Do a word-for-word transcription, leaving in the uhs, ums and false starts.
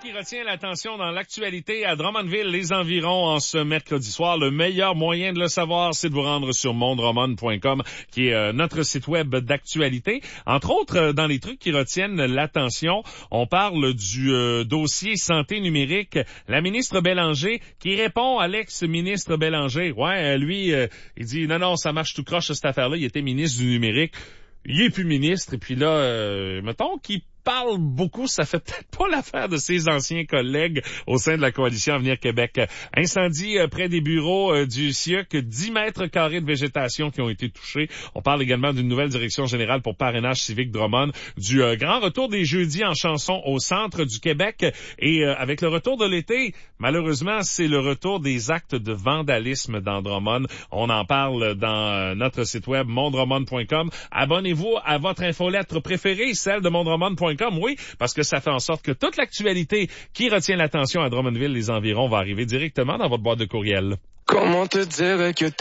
qui retient l'attention dans l'actualité à Drummondville, les environs en ce mercredi soir. Le meilleur moyen de le savoir, c'est de vous rendre sur mondroman point com, qui est euh, notre site web d'actualité. Entre autres, euh, dans les trucs qui retiennent l'attention, on parle du euh, dossier santé numérique. La ministre Bélanger qui répond à l'ex-ministre Bélanger. Ouais, euh, lui, euh, il dit non, non, ça marche tout croche cette affaire-là. Il était ministre du numérique. Il est plus ministre. Et puis là, euh, mettons qu'il parle beaucoup, ça fait peut-être pas l'affaire de ses anciens collègues au sein de la coalition Avenir Québec. Incendie euh, près des bureaux euh, du C I E C, dix mètres carrés de végétation qui ont été touchés. On parle également d'une nouvelle direction générale pour parrainage civique Drummond, du euh, grand retour des jeudis en chanson au centre du Québec. Et euh, avec le retour de l'été, malheureusement, c'est le retour des actes de vandalisme dans Drummond. On en parle dans euh, notre site web mondroman point com. Abonnez-vous à votre infolettre préférée, celle de mondroman point com. Oui, parce que ça fait en sorte que toute l'actualité qui retient l'attention à Drummondville, les environs, va arriver directement dans votre boîte de courriel. Comment te dire que